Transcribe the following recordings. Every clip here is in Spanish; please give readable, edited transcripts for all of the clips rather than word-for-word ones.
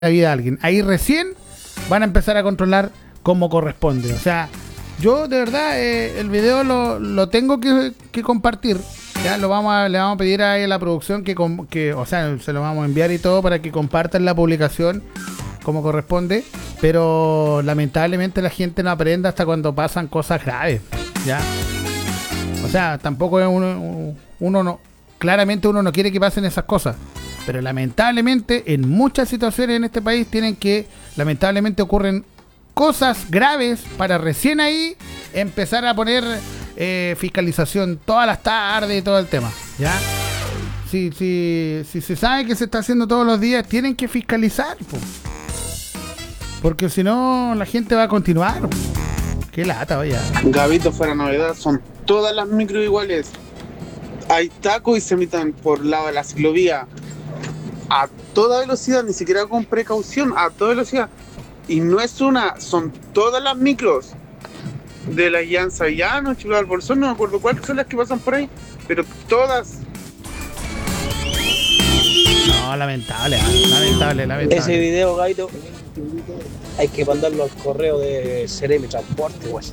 la vida de alguien. Ahí recién van a empezar a controlar como corresponde. O sea, yo de verdad el video lo tengo que compartir. Ya le vamos a pedir a la producción que, o sea, se lo vamos a enviar y todo para que compartan la publicación como corresponde. Pero lamentablemente la gente no aprende hasta cuando pasan cosas graves. Ya. O sea, tampoco es uno no. Claramente uno no quiere que pasen esas cosas. Pero lamentablemente en muchas situaciones en este país lamentablemente ocurren cosas graves para recién ahí empezar a poner fiscalización todas las tardes y todo el tema, ¿ya? Si se sabe que se está haciendo todos los días, tienen que fiscalizar, po. Porque si no la gente va a continuar, po. Qué lata, vaya. Gabito, fuera novedad, son todas las micro iguales. Hay tacos y se meten por lado de la ciclovía a toda velocidad, ni siquiera con precaución, a toda velocidad. Y no es una, son todas las micros de la Llanza Villano, Chico del Bolsón, no me acuerdo cuáles son las que pasan por ahí, pero todas. No, lamentable. Ese video, Gaito, hay que mandarlo al correo de Ceremi Transporte, güey.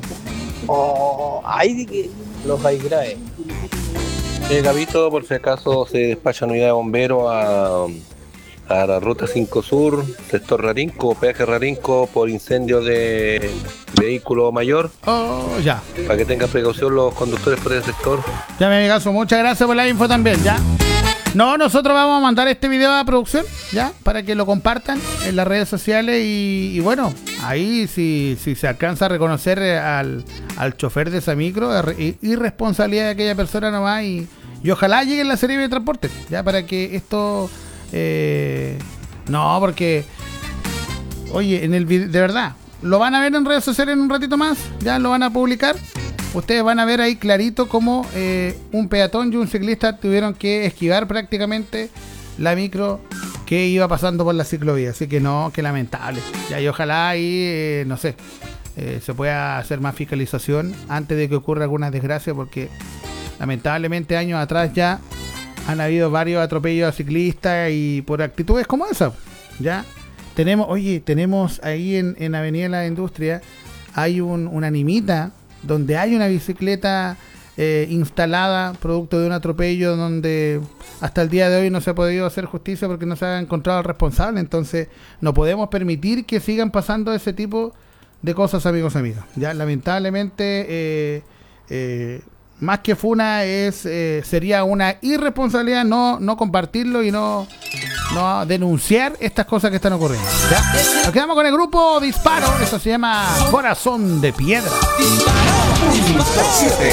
Ahí de que los hay graves. Gabito, por si acaso se despacha unidad de bomberos a la ruta 5 Sur, sector Rarinco, peaje Rarinco, por incendio de vehículo mayor. Ya. Para que tengan precaución los conductores por ese sector. Ya, mi amigazo, muchas gracias por la info también, ¿ya? No, nosotros vamos a mandar este video a producción, ¿ya? Para que lo compartan en las redes sociales y bueno, ahí si se alcanza a reconocer al chofer de esa micro, irresponsabilidad de aquella persona nomás y ojalá llegue en la serie de transporte, ¿ya? Para que esto... no, porque... Oye, en el video, de verdad, lo van a ver en redes sociales en un ratito más, ya lo van a publicar. Ustedes van a ver ahí clarito cómo un peatón y un ciclista tuvieron que esquivar prácticamente la micro que iba pasando por la ciclovía. Así que no, qué lamentable. Ya, y ojalá ahí, no sé, se pueda hacer más fiscalización antes de que ocurra alguna desgracia, porque lamentablemente años atrás ya han habido varios atropellos a ciclistas y por actitudes como esa. Ya tenemos ahí en Avenida La Industria, hay una animita donde hay una bicicleta instalada producto de un atropello donde hasta el día de hoy no se ha podido hacer justicia porque no se ha encontrado al responsable. Entonces no podemos permitir que sigan pasando ese tipo de cosas, amigos, amigas. Ya, lamentablemente más que funa sería una irresponsabilidad no compartirlo y no denunciar estas cosas que están ocurriendo, ¿ya? Nos quedamos con el grupo Disparo. Eso se llama Corazón de Piedra. Disparo 7.